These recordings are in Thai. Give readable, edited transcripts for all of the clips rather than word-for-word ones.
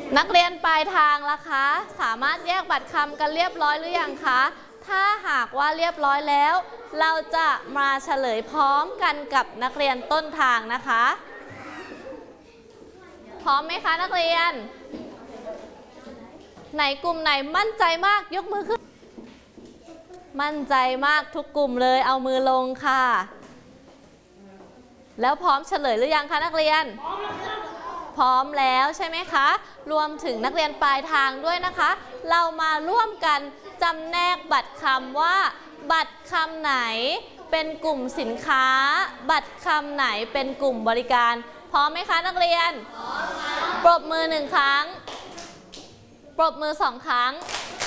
นักเรียนปลายทางล่ะคะสามารถแยกบัตรคำกันเรียบร้อยหรือยังคะถ้าหากว่าเรียบร้อยแล้วเราจะมาเฉลยพร้อมกันกับนักเรียนต้นทางนะคะพร้อมไหมคะนักเรียนไหนกลุ่มไหนมั่นใจมากยกมือขึ้นมั่นใจมากทุกกลุ่มเลยเอามือลงค่ะแล้วพร้อมเฉลยหรือยังคะนักเรียนพร้อมแล้วใช่ไหมคะรวมถึงนักเรียนปลายทางด้วยนะคะเรามาร่วมกันจำแนกบัตรคำว่าบัตรคำไหนเป็นกลุ่มสินค้าบัตรคำไหนเป็นกลุ่มบริการพร้อมไหมคะนักเรียนพร้อมค่ะปรบมือ1ครั้งปรบมือ2ครั้ง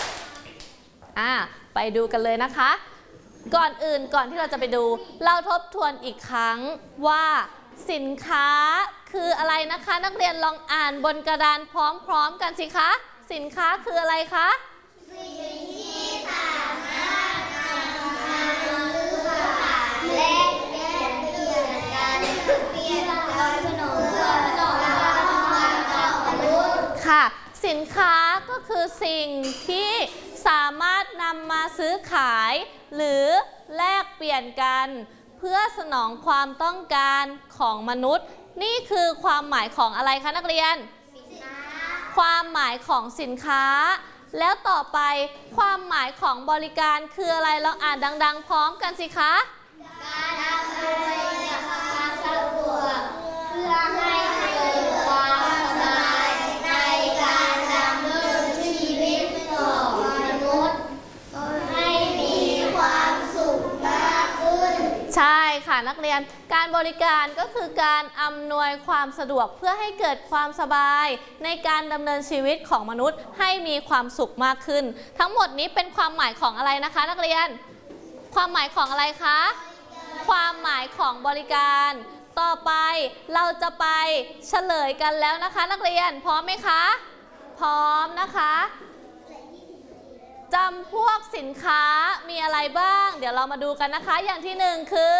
ไปดูกันเลยนะคะก่อนที่เราจะไปดูเราทบทวนอีกครั้งว่าสินค้าคืออะไรนะคะนักเรียนลองอ่านบนกระดานพร้อมๆกันสิคะสินค้าคืออะไรคะสิ่งที่สามารถนำมาซื้อขายแลกเปลี่ยนกันเปลี่ยนความสนุกความของมนุษย์ค่ะสินค้าก็คือสิ่งที่สามารถนำมาซื้อขายหรือแลกเปลี่ยนกันเพื่อสนองความต้องการของมนุษย์นี่คือความหมายของอะไรคะนักเรียนความหมายของสินค้าแล้วต่อไปความหมายของบริการคืออะไรลองอ่านดังๆพร้อมกันสิคะการอำนวยความสะดวกเพื่อให้เกิดความสบายในการดำเนินชีวิตของมนุษย์ให้มีความสุขมากขึ้นใช่ค่ะนักเรียนการบริการก็คือการอำนวยความสะดวกเพื่อให้เกิดความสบายในการดำเนินชีวิตของมนุษย์ให้มีความสุขมากขึ้นทั้งหมดนี้เป็นความหมายของอะไรนะคะนักเรียนความหมายของอะไรคะความหมายของบริการต่อไปเราจะไปเฉลยกันแล้วนะคะนักเรียนพร้อมไหมคะพร้อมนะคะจำพวกสินค้ามีอะไรบ้างเดี๋ยวเรามาดูกันนะคะอย่างที่1คือ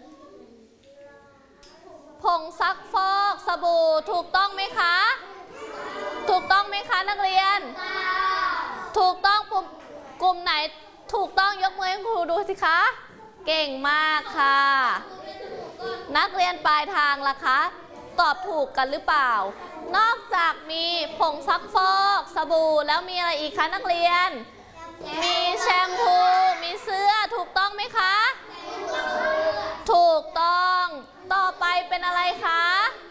ผงซักฟอกสบู่ถูกต้องไหมคะถูกต้องไหมคะนักเรียนถูกต้องกลุ่มไหนถูกต้องยกมือให้ครูดูสิคะเก่งมากค่ะนักเรียนปลายทางล่ะคะตอบถูกกันหรือเปล่านอกจากมีผงซักฟอกสบู่แล้วมีอะไรอีกคะนักเรียนมีแชมพูมีเสื้อถูกต้องไหมคะถูกต้องต่อไปเป็นอะไรคะ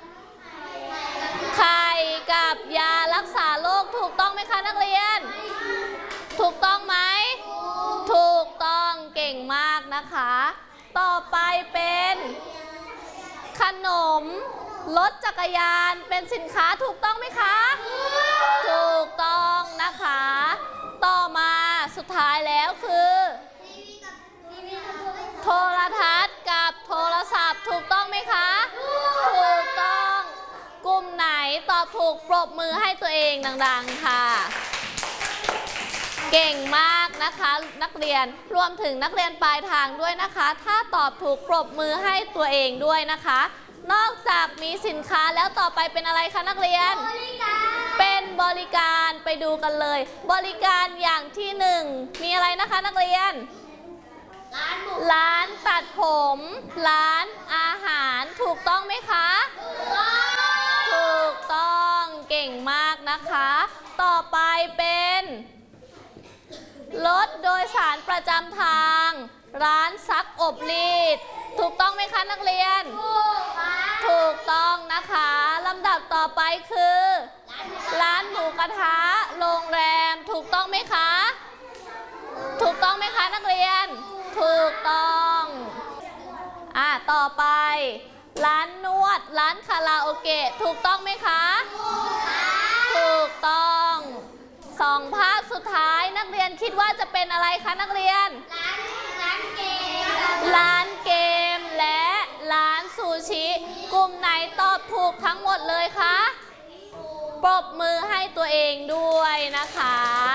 ไข่กับยารักษาโรคถูกต้องไหมคะนักเรียนถูกต้องไหมถูกต้องเก่งมากนะคะต่อไปเป็นขนมรถจักรยานเป็นสินค้าถูกต้องไหมคะถูกต้องนะคะต่อมาสุดท้ายแล้วคือโทรทัศน์กับโทรศัพท์ถูกต้องไหมคะถูกต้องกลุ่มไหนตอบถูกปรบมือให้ตัวเองดังๆค่ะเก่งมากนะคะนักเรียนรวมถึงนักเรียนปลายทางด้วยนะคะถ้าตอบถูกปรบมือให้ตัวเองด้วยนะคะนอกจากมีสินค้าแล้วต่อไปเป็นอะไรคะนักเรียนเป็นบริการไปดูกันเลยบริการอย่างที่1มีอะไรนะคะนักเรียนร้านตัดผมร้านอาหารถูกต้องไหมคะถูกต้องเก่งมากนะคะต่อไปเป็นรถโดยสารประจำทางร้านซักอบรีดถูกต้องไหมคะนักเรียนถูกต้องนะคะลำดับต่อไปคือร้านหมูกระทะโรงแรมถูกต้องไหมคะถูกต้องไหมคะนักเรียนถูกต้องต่อไปร้านนวดร้านคาราโอเกะถูกต้องไหมคะถูกต้อง2ภาพสุดท้ายนักเรียนคิดว่าจะเป็นอะไรคะนักเรียนร้านเกมและร้านซูชิกลุ่มไหนตอบถูกทั้งหมดเลยคะปรบมือให้ตัวเองด้วยนะคะ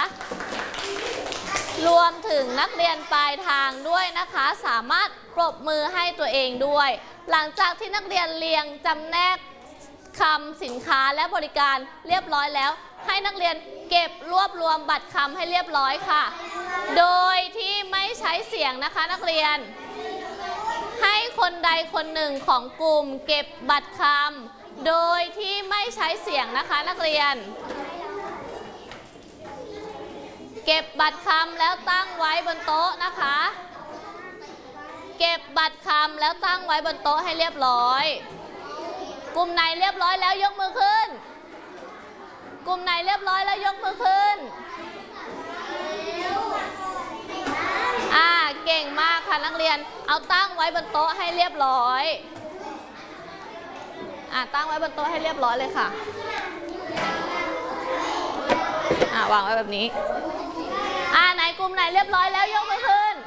รวมถึงนักเรียนปลายทางด้วยนะคะสามารถปรบมือให้ตัวเองด้วยหลังจากที่นักเรียนเรียงจำแนกคำสินค้าและบริการเรียบร้อยแล้วให้นักเรียนเก็บรวบรวมบัตรคำให้เรียบร้อยค่ะโดยที่ไม่ใช้เสียงนะคะนักเรียนให้คนใดคนหนึ่งของกลุ่มเก็บบัตรคำโดยที่ไม่ใช้เสียงนะคะนักเรียนเก็บบัตรคำแล้วตั้งไว้บนโต๊ะนะคะเก็บบัตรคำแล้วตั้งไว้บนโต๊ะให้เรียบร้อยกลุ่มไหนเรียบร้อยแล้วยกมือขึ้นกลุ่มไหนเรียบร้อยแล้วยกมือขึ้นเก่งมากค่ะนักเรียนเอาตั้งไว้บนโต๊ะให้เรียบร้อยตั้งไว้บนโต๊ะให้เรียบร้อยเลยค่ะวางไว้แบบนี้ไหนกลุ่มไหนเรียบร้อยแล้วยกมือขึ้น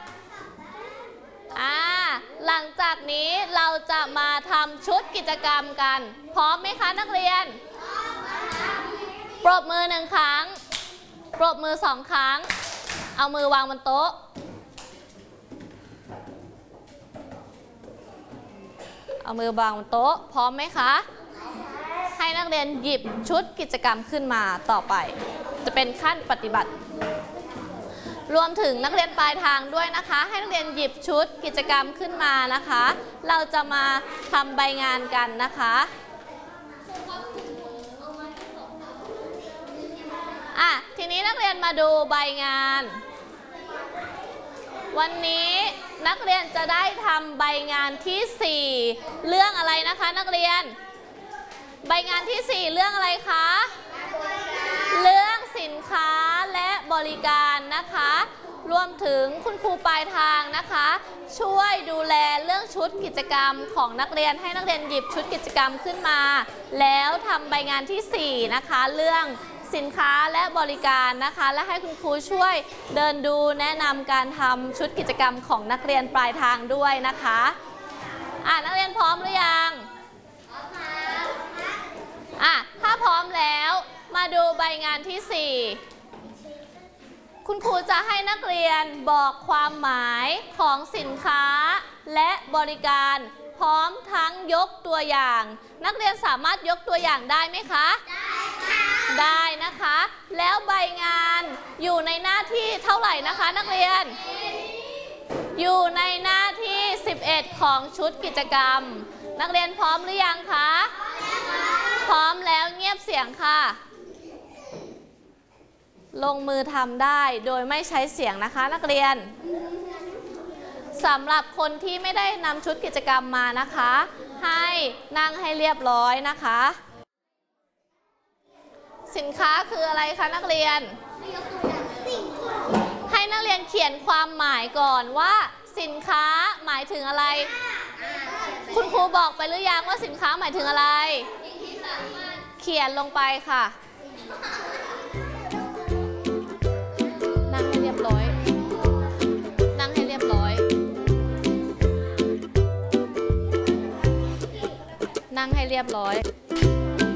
หลังจากนี้เราจะมาทำชุดกิจกรรมกันพร้อมไหมคะนักเรียนปรบมือ1 ครั้งปรบมือ2 ครั้งเอามือวางบนโต๊ะเอามือวางบนโต๊ะพร้อมไหมคะให้นักเรียนหยิบชุดกิจกรรมขึ้นมาต่อไปจะเป็นขั้นปฏิบัติรวมถึงนักเรียนปลายทางด้วยนะคะให้นักเรียนหยิบชุดกิจกรรมขึ้นมานะคะเราจะมาทำใบงานกันนะคะทีนี้นักเรียนมาดูใบงานวันนี้นักเรียนจะได้ทำใบงานที่4เรื่องอะไรนะคะนักเรียนใบงานที่4เรื่องอะไรคะเรื่องสินค้าและบริการนะคะรวมถึงคุณครูปลายทางนะคะช่วยดูแลเรื่องชุดกิจกรรมของนักเรียนให้นักเรียนหยิบชุดกิจกรรมขึ้นมาแล้วทำใบงานที่4นะคะเรื่องสินค้าและบริการนะคะและให้คุณครูช่วยเดินดูแนะนำการทำชุดกิจกรรมของนักเรียนปลายทางด้วยนะคะนักเรียนพร้อมหรือยังถ้าพร้อมแล้วมาดูใบงานที่4คุณครูจะให้นักเรียนบอกความหมายของสินค้าและบริการพร้อมทั้งยกตัวอย่างนักเรียนสามารถยกตัวอย่างได้ไหมคะได้นะคะแล้วใบงานอยู่ในหน้าที่เท่าไหร่นะคะนักเรียนอยู่ในหน้าที่11ของชุดกิจกรรมนักเรียนพร้อมหรือยังคะพร้อมแล้วเงียบเสียงค่ะลงมือทำได้โดยไม่ใช้เสียงนะคะนักเรียนสำหรับคนที่ไม่ได้นำชุดกิจกรรมมานะคะให้นั่งให้เรียบร้อยนะคะสินค้าคืออะไรคะนักเรียนให้นักเรียนเขียนความหมายก่อนว่าสินค้าหมายถึงอะไรคุณครูบอกไปหรือยังว่าสินค้าหมายถึงอะไรเขียนลงไปค่ะนั่งให้เรียบร้อยนั่งให้เรียบร้อยนั่งให้เรียบร้อย